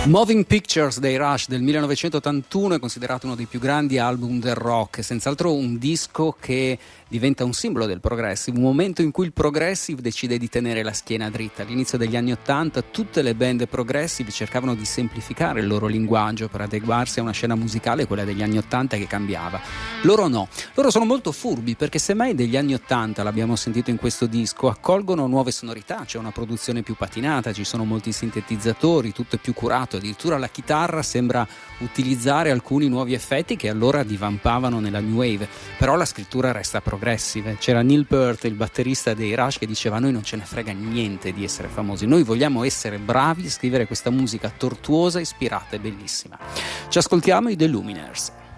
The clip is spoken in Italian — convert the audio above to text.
Moving Pictures dei Rush del 1981 è considerato uno dei più grandi album del rock, senz'altro un disco che diventa un simbolo del progressive, un momento in cui il progressive decide di tenere la schiena dritta. All'inizio degli anni '80 tutte le band progressive cercavano di semplificare il loro linguaggio per adeguarsi a una scena musicale, quella degli anni '80, che cambiava. Loro no, loro sono molto furbi, perché semmai degli anni '80, l'abbiamo sentito in questo disco, accolgono nuove sonorità, c'è una produzione più patinata, ci sono molti sintetizzatori, tutto è più curato, addirittura la chitarra sembra utilizzare alcuni nuovi effetti che allora divampavano nella new wave, però la scrittura resta progressive. C'era Neil Peart, il batterista dei Rush, che diceva: a noi non ce ne frega niente di essere famosi, noi vogliamo essere bravi a scrivere questa musica tortuosa, ispirata e bellissima. Ci ascoltiamo i The Lumineers.